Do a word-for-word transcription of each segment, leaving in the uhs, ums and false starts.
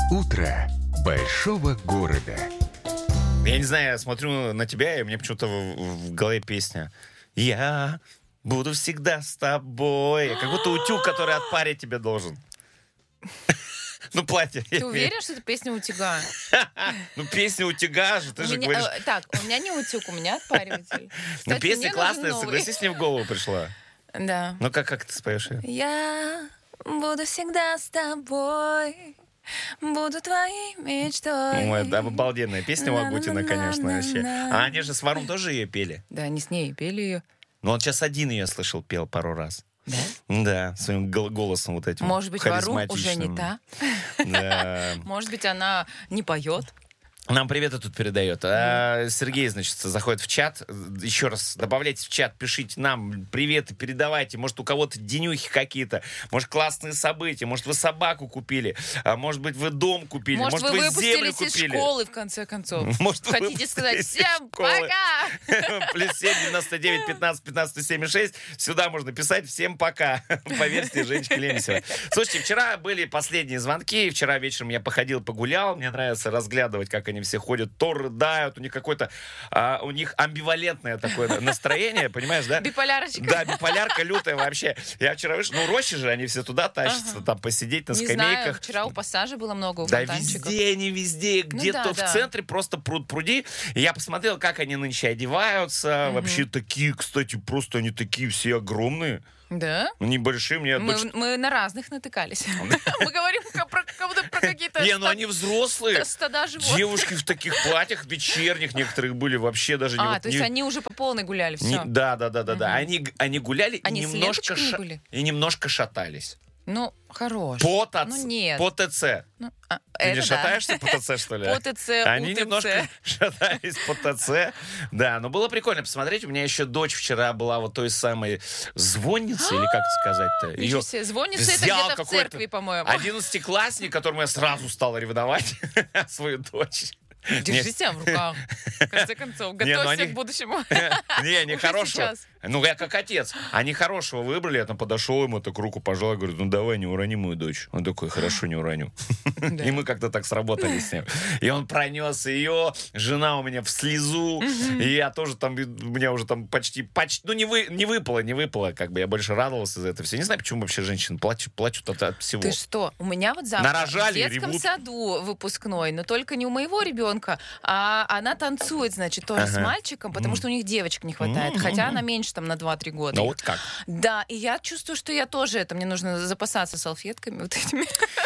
Утро большого города. Я не знаю, я смотрю на тебя, и мне почему-то в, в голове песня. Я буду всегда с тобой. Как будто утюг, который отпарить тебе должен. Ну, платье. Ты уверен, что это песня утюга? Ну, песня утюга же, ты же говоришь. Так, у меня не утюг, у меня отпариватель. Ну, песня классная, согласись, мне в голову пришла. Да. Ну, как, как ты споешь ее? Я буду всегда с тобой, буду твоей мечтой. Ой, да, обалденная песня у Агутина, конечно, вообще. А они же с Варум тоже ее пели. Да, они с ней пели ее. Ну, он сейчас один ее слышал, пел пару раз. Да? Да, своим гол- голосом вот этим. Может быть, Варум уже не харизматичным. та? Да. Может быть, она не поет? Нам привет тут передает. А, Сергей, значит, заходит в чат. Еще раз добавляйте в чат, пишите нам приветы, передавайте. Может, у кого-то денюхи какие-то. Может, классные события. Может, вы собаку купили. А может быть, вы дом купили. Может, Может, вы вы землю выпустились из купили. школы, в конце концов. Может, вы Хотите сказать выпустились из всем школы. пока? Плюс семь, девяносто девять, пятнадцать, пятнадцать, семьдесят шесть. Сюда можно писать. Всем пока. По версии Женечки Лемесевой. Слушайте, вчера были последние звонки. Вчера вечером я походил, погулял. Мне нравится разглядывать, как они все ходят. То рыдают. У них какое-то... А, у них амбивалентное такое настроение, понимаешь, да? Биполярочка. Да, биполярка лютая вообще. Я вчера вышел... Ну, рощи же, они все туда тащатся. Ага. Там посидеть на Не скамейках. знаю, вчера у пассажа было много, у Да фонтанчиков. везде они, везде. Где-то да, в да. центре просто пруд-пруди. И я посмотрел, как они нынче одеваются. Мгм. Вообще такие, кстати, просто они такие все огромные. Да? Ну, небольшие. Мне Мы, дочь- мы на разных натыкались. Мы говорим как про, как будто про какие-то Не, ну ста- они взрослые. стада животных. Девушки в таких платьях вечерних некоторых были вообще даже не... А, вот то есть не- они уже по полной гуляли, не- все. Да, да, да, да, да. Мгм. Они, г- они гуляли Они и с немножко, ленточками ша- были? и немножко шатались. Ну, хорош. По, тац- Ну, нет. по ТЦ. Ну, а, Ты не это да. шатаешься по ТЦ, что ли? По ТЦ, Они УТЦ. немножко шатались по ТЦ. Да, но было прикольно посмотреть. У меня еще дочь вчера была вот той самой звонницей, или как это сказать-то? Ничего Ее себе, звонится это взял где-то в какой-то церкви, по-моему. одиннадцатиклассник, которому я сразу стал ревновать, свою дочь. Держи себя в руках. В конце концов, Не, ну готовься они- к будущему. Не, не Уже хорошего. сейчас. Ну, я как отец. Они хорошего выбрали, я там подошел ему, так руку пожал, говорю, ну давай, не урони мою дочь. Он такой, хорошо, не уроню. Да. И мы как-то так сработали с ним. И он пронес ее, жена у меня в слезу, и я тоже там, у меня уже там почти, почти, ну не, вы, не выпало, не выпало, как бы я больше радовался за это все. Не знаю, почему вообще женщины плачут, плачут от, от всего. Ты что? У меня вот завтра Нарожали, в детском ревут. саду выпускной, но только не у моего ребенка, а она танцует, значит, тоже с Ага. мальчиком, потому что у них девочек не хватает, М. хотя она меньше там на два-три года. Ну их. вот как? Да, и я чувствую, что я тоже это, мне нужно запасаться салфетками вот этими.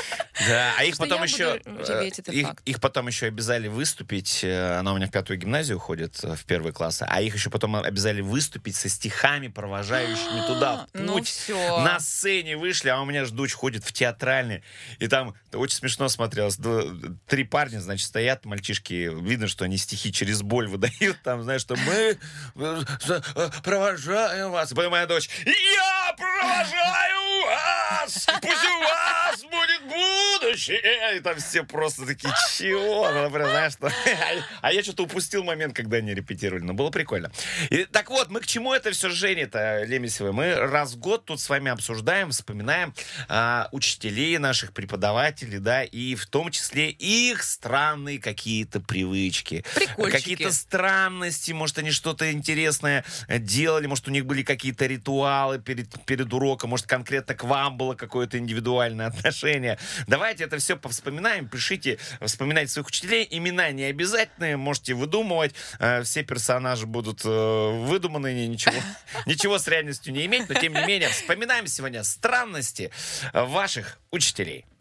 Да, а их Что потом я еще, буду реветь, это э, их, факт. их потом еще обязали выступить. э, Она у меня в пятую гимназию ходит, э, в первый класс, а их еще потом обязали выступить со стихами, провожающими туда в Ну путь. все. На сцене вышли, а у меня же дочь ходит в театральный. И там очень смешно смотрелось. Д- Три парня, значит, стоят, мальчишки, видно, что они стихи через боль выдают. Там, знаешь, что мы э, э, провожаем вас. И потом моя дочь, я провожаю вас! Пусть у вас будет будущее! И там все просто такие, чего? Ну, например, знаешь, что... А я что-то упустил момент, когда они репетировали. Но было прикольно. И, так вот, мы к чему это все с Женей-то, Лемесевой? Мы раз в год тут с вами обсуждаем, вспоминаем а, учителей наших, преподавателей, да, и в том числе их странные какие-то привычки. Прикольчики. Какие-то странности, может, они что-то интересное э, делали, может, у них были какие-то ритуалы перед, перед уроком, может, конкретно к вам было какое-то индивидуальное отношение. Давайте это все повспоминаем, пишите, вспоминайте своих учителей, имена не обязательные, можете выдумывать, э, все персонажи будут э, выдуманные, ничего, ничего с реальностью не иметь, но тем не менее, вспоминаем сегодня странности ваших учителей.